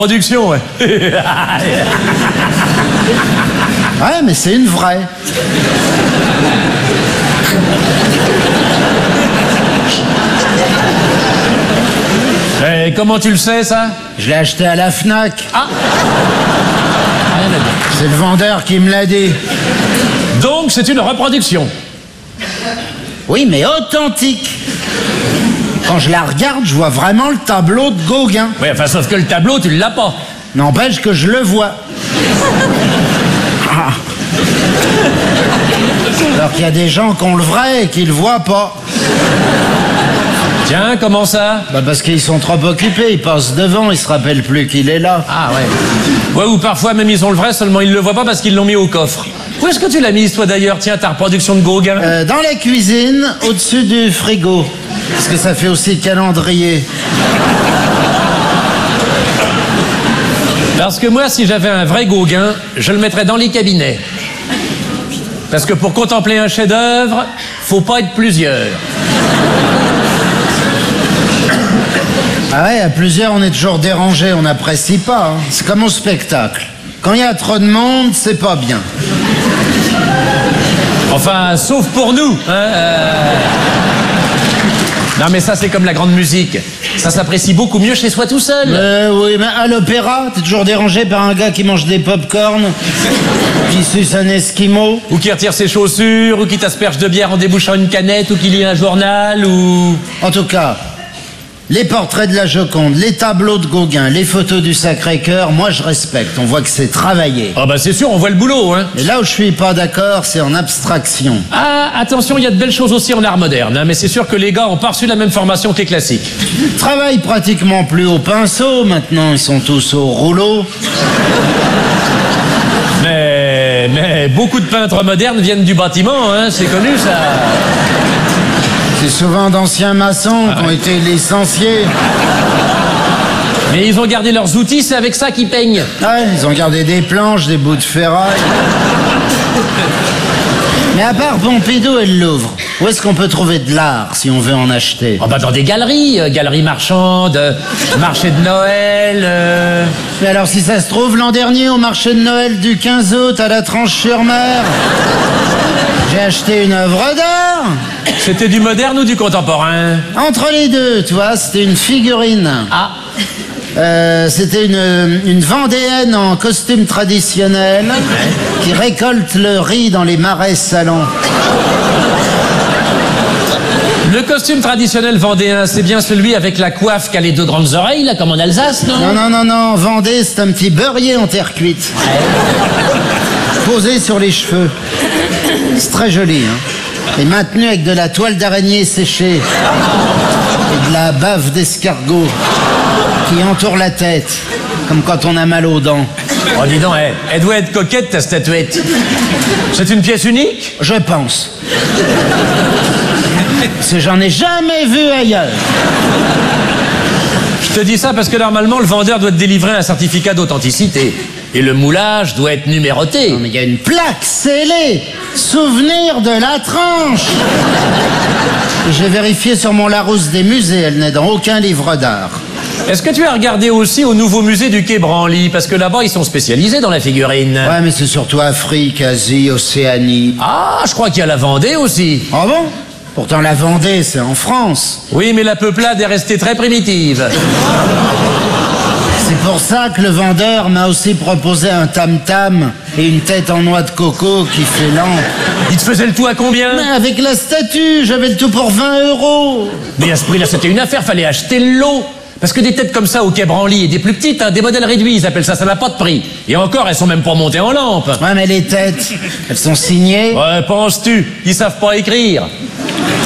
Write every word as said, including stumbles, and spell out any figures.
Production, ouais. Ouais, mais c'est une vraie. Et comment tu le sais, ça? Je l'ai acheté à la Fnac. Ah. C'est le vendeur qui me l'a dit. Donc, c'est une reproduction. Oui, mais authentique. Quand je la regarde, je vois vraiment le tableau de Gauguin. Oui, enfin, sauf que le tableau, tu l'as pas. N'empêche que je le vois. Ah. Alors qu'il y a des gens qui ont le vrai et qui le voient pas. Tiens, comment ça? Bah parce qu'ils sont trop occupés, ils passent devant, ils se rappellent plus qu'il est là. Ah ouais. Ouais, ou parfois même ils ont le vrai, seulement ils le voient pas parce qu'ils l'ont mis au coffre. Où est-ce que tu l'as mise, toi, d'ailleurs? Tiens, ta reproduction de Gauguin. Euh, dans la cuisine, au-dessus du frigo. Parce que ça fait aussi calendrier. Parce que moi, si j'avais un vrai Gauguin, je le mettrais dans les cabinets. Parce que pour contempler un chef-d'œuvre, faut pas être plusieurs. Ah ouais, à plusieurs, on est toujours dérangé, on n'apprécie pas. Hein. C'est comme au spectacle. Quand il y a trop de monde, c'est pas bien. Enfin, sauf pour nous, hein. Euh... Non, mais ça, c'est comme la grande musique. Ça s'apprécie beaucoup mieux chez soi tout seul. Euh, oui, mais à l'opéra, t'es toujours dérangé par un gars qui mange des pop-corn, qui suce un esquimau. Ou qui retire ses chaussures, ou qui t'asperge de bière en débouchant une canette, ou qui lit un journal, ou... En tout cas, les portraits de la Joconde, les tableaux de Gauguin, les photos du Sacré-Cœur, moi je respecte. On voit que c'est travaillé. Ah bah c'est sûr, on voit le boulot, hein. Et là où je suis pas d'accord, c'est en abstraction. Ah, attention, il y a de belles choses aussi en art moderne, hein, mais c'est sûr que les gars ont pas reçu la même formation que les classiques. Ils travaillent pratiquement plus au pinceau, maintenant ils sont tous au rouleau. Mais, mais beaucoup de peintres modernes viennent du bâtiment, hein, c'est connu ça. C'est souvent d'anciens maçons Ah qui ont ouais. été licenciés. Mais ils ont gardé leurs outils, c'est avec ça qu'ils peignent. Ouais, ils ont gardé des planches, des bouts de ferraille. Mais à part Pompidou et le Louvre, où est-ce qu'on peut trouver de l'art si on veut en acheter? Oh bah dans des galeries, euh, galeries marchandes, euh, marché de Noël... Euh... Mais alors si ça se trouve, l'an dernier, au marché de Noël du quinze août à la Tranche-sur-Mer, j'ai acheté une œuvre d'art. C'était du moderne ou du contemporain? Entre les deux, tu vois, c'était une figurine. Ah. Euh, c'était une, une Vendéenne en costume traditionnel qui récolte le riz dans les marais salants. Le costume traditionnel vendéen, c'est bien celui avec la coiffe qui a les deux grandes oreilles, là, comme en Alsace, non? Non, non, non, non, Vendée, c'est un petit beurrier en terre cuite. Posé sur les cheveux. C'est très joli, hein. Et maintenu avec de la toile d'araignée séchée. Et de la bave d'escargot qui entoure la tête, comme quand on a mal aux dents. Oh, dis donc, elle, elle doit être coquette, ta statuette. C'est une pièce unique? Je pense. Parce que j'en ai jamais vu ailleurs. Je te dis ça parce que normalement, le vendeur doit te délivrer un certificat d'authenticité. Et le moulage doit être numéroté. Non, mais il y a une plaque scellée. Souvenir de la tranche. J'ai vérifié sur mon Larousse des musées, elle n'est dans aucun livre d'art. Est-ce que tu as regardé aussi au nouveau musée du Quai Branly? Parce que là-bas, ils sont spécialisés dans la figurine. Ouais, mais c'est surtout Afrique, Asie, Océanie. Ah, je crois qu'il y a la Vendée aussi. Ah bon? Pourtant la Vendée, c'est en France. Oui, mais la peuplade est restée très primitive. C'est pour ça que le vendeur m'a aussi proposé un tam-tam et une tête en noix de coco qui fait lampe. Il te faisait le tout à combien? Mais avec la statue, j'avais le tout pour vingt euros. Mais à ce prix-là, c'était une affaire, fallait acheter le lot. Parce que des têtes comme ça au Quai Branly et des plus petites, hein, des modèles réduits, ils appellent ça, ça n'a pas de prix. Et encore, elles sont même pas montées en lampe. Ouais, mais les têtes, elles sont signées. Ouais, penses-tu? Ils savent pas écrire.